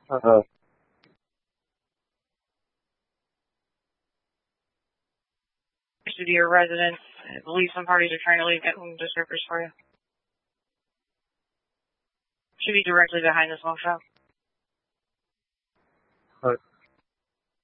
Uh, To your residence. I believe some parties are trying to leave home descriptors for you. Should be directly behind the smoke shop.